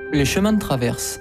Les chemins de traverse.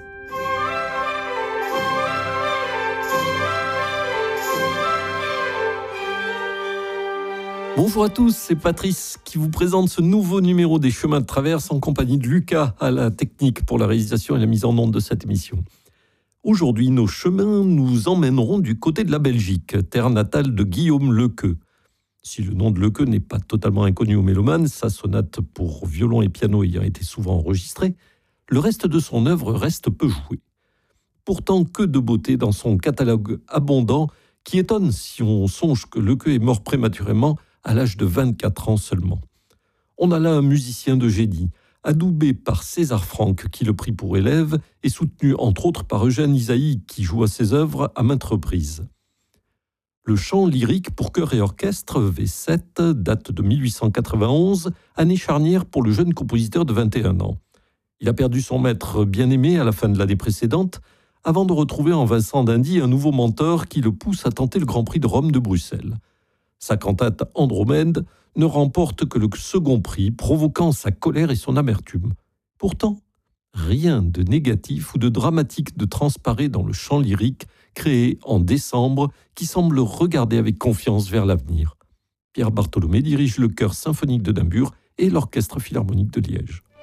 Bonjour à tous, c'est Patrice qui vous présente ce nouveau numéro des Chemins de Traverse en compagnie de Lucas à la technique pour la réalisation et la mise en onde de cette émission. Aujourd'hui, nos chemins nous emmèneront du côté de la Belgique, terre natale de Guillaume Lequeux. Si le nom de Lequeux n'est pas totalement inconnu aux mélomanes, sa sonate pour violon et piano ayant été souvent enregistrée, le reste de son œuvre reste peu joué. Pourtant, que de beauté dans son catalogue abondant qui étonne si on songe que Lequeux est mort prématurément à l'âge de 24 ans seulement. On a là un musicien de génie, adoubé par César Franck qui le prit pour élève et soutenu entre autres par Eugène Ysaÿe qui joua ses œuvres à maintes reprises. Le chant lyrique pour chœur et orchestre V7 date de 1891, année charnière pour le jeune compositeur de 21 ans. Il a perdu son maître bien-aimé à la fin de l'année précédente, avant de retrouver en Vincent d'Indy un nouveau mentor qui le pousse à tenter le Grand Prix de Rome de Bruxelles. Sa cantate Andromède ne remporte que le second prix, provoquant sa colère et son amertume. Pourtant, rien de négatif ou de dramatique ne transparaît dans le chant lyrique créé en décembre qui semble regarder avec confiance vers l'avenir. Pierre Bartholomé dirige le chœur symphonique d'Édimbourg et l'orchestre philharmonique de Liège.